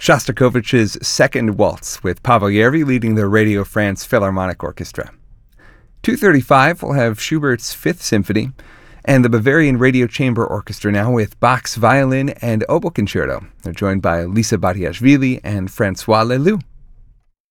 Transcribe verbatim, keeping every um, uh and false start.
Shostakovich's Second Waltz, with Pavel Järvi leading the Radio France Philharmonic Orchestra. two thirty-five, we'll have Schubert's Fifth Symphony, and the Bavarian Radio Chamber Orchestra now with Bach's Violin and Oboe Concerto. They're joined by Lisa Batiashvili and Francois Leloux.